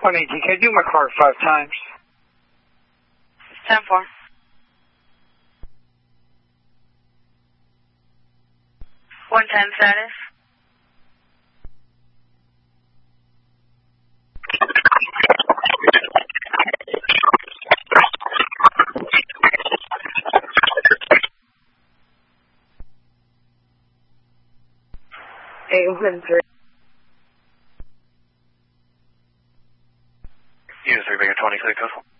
118, can I do my car 5 times? 10-4. 110 status. A13. Unit 3 Baker 26.